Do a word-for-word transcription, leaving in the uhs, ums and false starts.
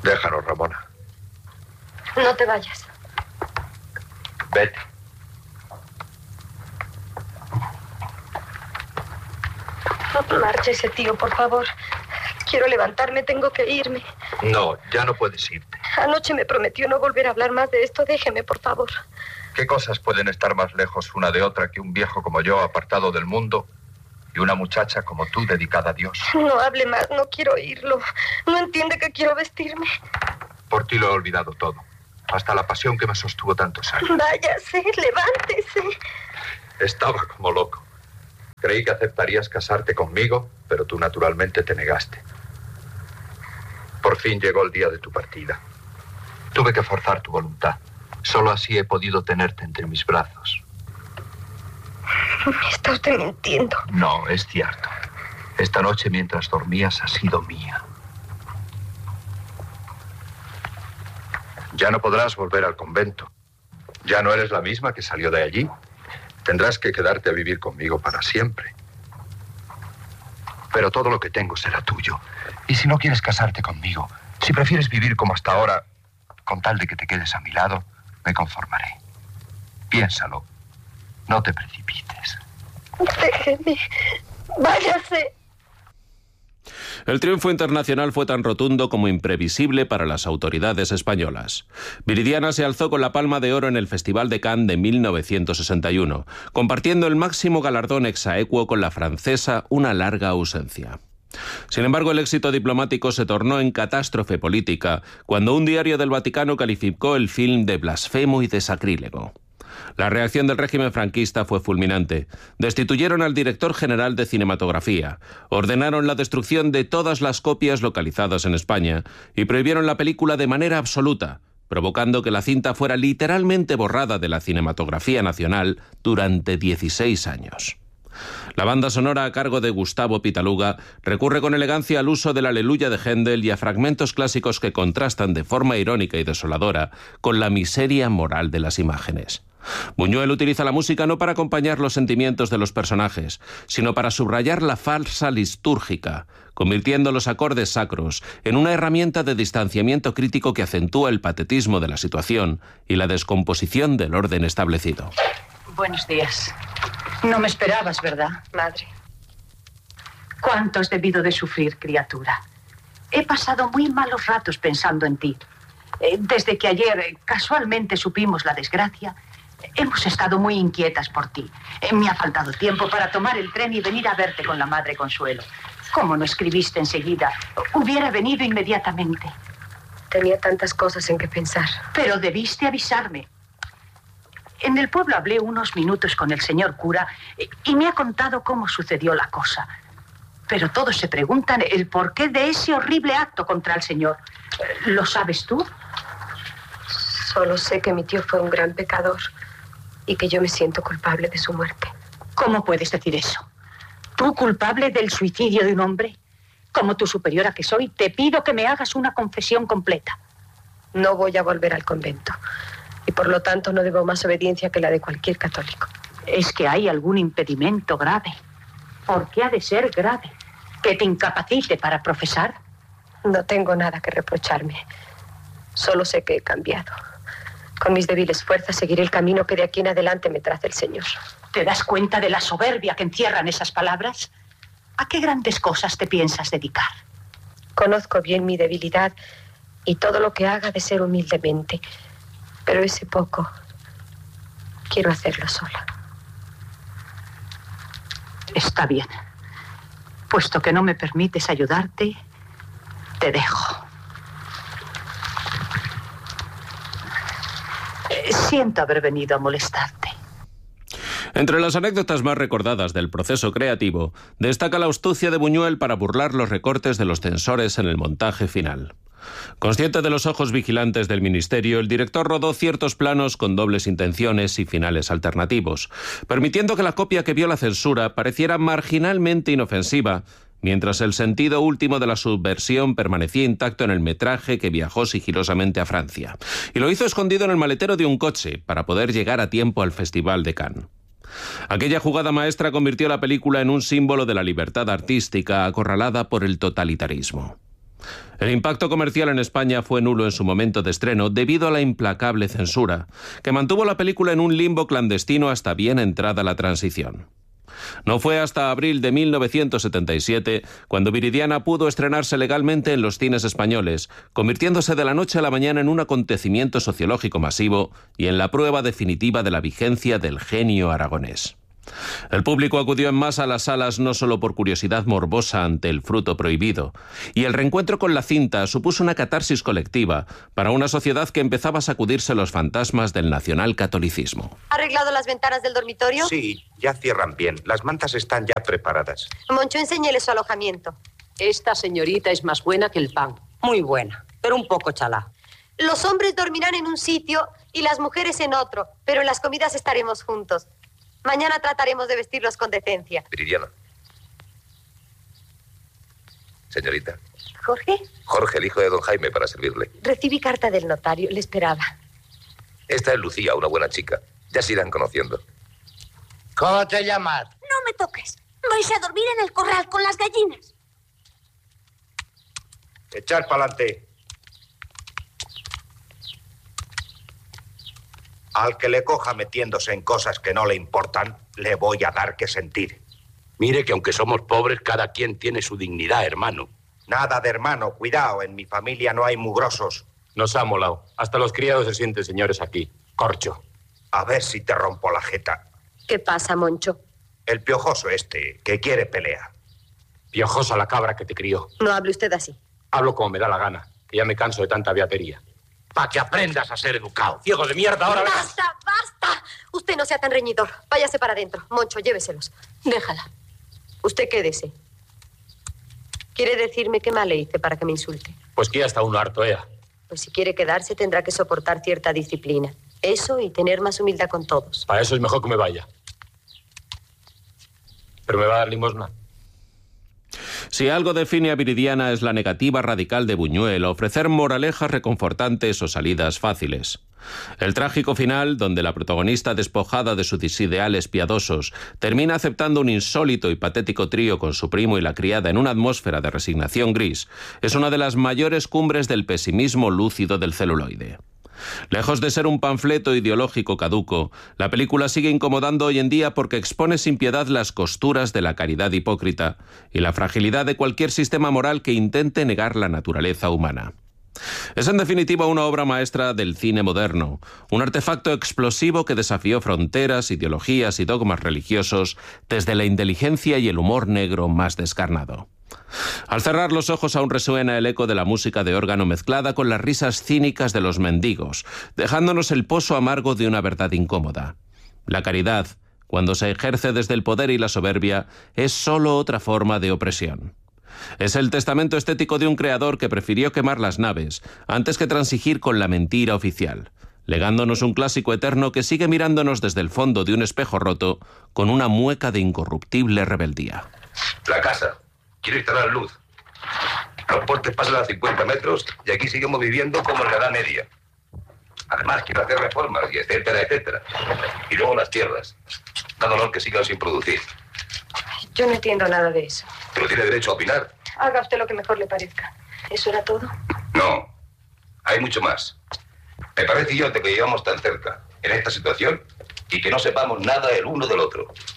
Déjanos, Ramona. No te vayas. Vete. No márchese, tío, por favor. Quiero levantarme, tengo que irme. No, ya no puedes irte. Anoche me prometió no volver a hablar más de esto. Déjeme, por favor. ¿Qué cosas pueden estar más lejos una de otra que un viejo como yo apartado del mundo y una muchacha como tú dedicada a Dios? No hable más, no quiero oírlo. No entiende que quiero vestirme. Por ti lo he olvidado todo. Hasta la pasión que me sostuvo tantos años. Váyase, levántese. Estaba como loco. Creí que aceptarías casarte conmigo, pero tú naturalmente te negaste. Por fin llegó el día de tu partida. Tuve que forzar tu voluntad. Solo así he podido tenerte entre mis brazos. Me está usted mintiendo. No, es cierto. Esta noche mientras dormías has sido mía. Ya no podrás volver al convento. Ya no eres la misma que salió de allí. Tendrás que quedarte a vivir conmigo para siempre. Pero todo lo que tengo será tuyo. Y si no quieres casarte conmigo, si prefieres vivir como hasta ahora, con tal de que te quedes a mi lado, me conformaré. Piénsalo. No te precipites. Déjeme. Váyase. El triunfo internacional fue tan rotundo como imprevisible para las autoridades españolas. Viridiana se alzó con la Palma de Oro en el Festival de Cannes de mil novecientos sesenta y uno, compartiendo el máximo galardón exaequo con la francesa Una larga ausencia. Sin embargo, el éxito diplomático se tornó en catástrofe política cuando un diario del Vaticano calificó el film de blasfemo y de sacrílego. La reacción del régimen franquista fue fulminante. Destituyeron al director general de cinematografía, ordenaron la destrucción de todas las copias localizadas en España y prohibieron la película de manera absoluta, provocando que la cinta fuera literalmente borrada de la cinematografía nacional durante dieciséis años. La banda sonora a cargo de Gustavo Pitaluga recurre con elegancia al uso del Aleluya de Händel y a fragmentos clásicos que contrastan de forma irónica y desoladora con la miseria moral de las imágenes. Buñuel utiliza la música no para acompañar los sentimientos de los personajes, sino para subrayar la farsa litúrgica, convirtiendo los acordes sacros en una herramienta de distanciamiento crítico que acentúa el patetismo de la situación y la descomposición del orden establecido. Buenos días. No me esperabas, ¿verdad? Madre. ¿Cuánto has debido de sufrir, criatura? He pasado muy malos ratos pensando en ti. Eh, desde que ayer eh, casualmente supimos la desgracia, hemos estado muy inquietas por ti. Eh, me ha faltado tiempo para tomar el tren y venir a verte con la madre Consuelo. ¿Cómo no escribiste enseguida? Hubiera venido inmediatamente. Tenía tantas cosas en que pensar. Pero debiste avisarme. En el pueblo hablé unos minutos con el señor cura y me ha contado cómo sucedió la cosa. Pero todos se preguntan el porqué de ese horrible acto contra el señor. ¿Lo sabes tú? Solo sé que mi tío fue un gran pecador y que yo me siento culpable de su muerte. ¿Cómo puedes decir eso? ¿Tú culpable del suicidio de un hombre? Como tu superiora que soy, te pido que me hagas una confesión completa. No voy a volver al convento. Y por lo tanto no debo más obediencia que la de cualquier católico. ¿Es que hay algún impedimento grave? ¿Por qué ha de ser grave? ¿Que te incapacite para profesar? No tengo nada que reprocharme. Solo sé que he cambiado. Con mis débiles fuerzas seguiré el camino que de aquí en adelante me traza el Señor. ¿Te das cuenta de la soberbia que encierran esas palabras? ¿A qué grandes cosas te piensas dedicar? Conozco bien mi debilidad y todo lo que haga de ser humildemente. Pero ese poco, quiero hacerlo sola. Está bien. Puesto que no me permites ayudarte, te dejo. Siento haber venido a molestarte. Entre las anécdotas más recordadas del proceso creativo, destaca la astucia de Buñuel para burlar los recortes de los censores en el montaje final. Consciente de los ojos vigilantes del ministerio, el director rodó ciertos planos con dobles intenciones y finales alternativos, permitiendo que la copia que vio la censura pareciera marginalmente inofensiva, mientras el sentido último de la subversión permanecía intacto en el metraje que viajó sigilosamente a Francia. Y lo hizo escondido en el maletero de un coche para poder llegar a tiempo al Festival de Cannes. Aquella jugada maestra convirtió la película en un símbolo de la libertad artística acorralada por el totalitarismo. El impacto comercial en España fue nulo en su momento de estreno debido a la implacable censura, que mantuvo la película en un limbo clandestino hasta bien entrada la transición. No fue hasta abril de mil novecientos setenta y siete cuando Viridiana pudo estrenarse legalmente en los cines españoles, convirtiéndose de la noche a la mañana en un acontecimiento sociológico masivo y en la prueba definitiva de la vigencia del genio aragonés. El público acudió en masa a las salas no solo por curiosidad morbosa ante el fruto prohibido, y el reencuentro con la cinta supuso una catarsis colectiva para una sociedad que empezaba a sacudirse los fantasmas del nacionalcatolicismo. ¿Ha arreglado las ventanas del dormitorio? Sí, ya cierran bien. Las mantas están ya preparadas. Moncho, enséñele su alojamiento. Esta señorita es más buena que el pan. Muy buena, pero un poco chalá. Los hombres dormirán en un sitio y las mujeres en otro, pero en las comidas estaremos juntos. Mañana trataremos de vestirlos con decencia. Viridiana. Señorita. ¿Jorge? Jorge, el hijo de don Jaime, para servirle. Recibí carta del notario, le esperaba. Esta es Lucía, una buena chica. Ya se irán conociendo. ¿Cómo te llamas? No me toques. Vais a dormir en el corral con las gallinas. Echar para adelante. Al que le coja metiéndose en cosas que no le importan, le voy a dar que sentir. Mire que aunque somos pobres, cada quien tiene su dignidad, hermano. Nada de hermano, cuidado, en mi familia no hay mugrosos. Nos ha molado. Hasta los criados se sienten señores aquí. Corcho. A ver si te rompo la jeta. ¿Qué pasa, Moncho? El piojoso este, que quiere pelea. Piojosa la cabra que te crió. No hable usted así. Hablo como me da la gana, que ya me canso de tanta beatería. Para que aprendas a ser educado. Ciego de mierda, ahora verás. ¡Basta, basta! Usted no sea tan reñidor. Váyase para adentro. Moncho, lléveselos. Déjala. Usted quédese. ¿Quiere decirme qué mal le hice para que me insulte? Pues que ya está uno harto, ea. Pues si quiere quedarse tendrá que soportar cierta disciplina. Eso y tener más humildad con todos. Para eso es mejor que me vaya. Pero me va a dar limosna. Si algo define a Viridiana es la negativa radical de Buñuel a ofrecer moralejas reconfortantes o salidas fáciles. El trágico final, donde la protagonista, despojada de sus ideales piadosos, termina aceptando un insólito y patético trío con su primo y la criada en una atmósfera de resignación gris, es una de las mayores cumbres del pesimismo lúcido del celuloide. Lejos de ser un panfleto ideológico caduco, la película sigue incomodando hoy en día porque expone sin piedad las costuras de la caridad hipócrita y la fragilidad de cualquier sistema moral que intente negar la naturaleza humana. Es en definitiva una obra maestra del cine moderno, un artefacto explosivo que desafió fronteras, ideologías y dogmas religiosos desde la inteligencia y el humor negro más descarnado. Al cerrar los ojos aún resuena el eco de la música de órgano mezclada con las risas cínicas de los mendigos, dejándonos el pozo amargo de una verdad incómoda. La caridad, cuando se ejerce desde el poder y la soberbia, es solo otra forma de opresión. Es el testamento estético de un creador que prefirió quemar las naves antes que transigir con la mentira oficial, legándonos un clásico eterno que sigue mirándonos desde el fondo de un espejo roto con una mueca de incorruptible rebeldía. La casa. Quiero instalar luz. Los postes pasan a cincuenta metros y aquí seguimos viviendo como en la Edad Media. Además, quiero hacer reformas y etcétera, etcétera. Y luego las tierras. Da dolor que sigan sin producir. Yo no entiendo nada de eso. Pero tiene derecho a opinar. Haga usted lo que mejor le parezca. ¿Eso era todo? No. Hay mucho más. Me parece yo que llevamos tan cerca en esta situación y que no sepamos nada el uno del otro.